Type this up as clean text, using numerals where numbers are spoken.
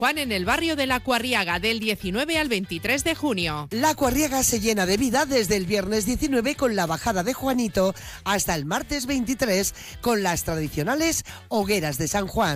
Juan en el barrio de La Cuarriaga del 19 al 23 de junio. La Cuarriaga se llena de vida desde el viernes 19 con la bajada de Juanito hasta el martes 23 con las tradicionales hogueras de San Juan.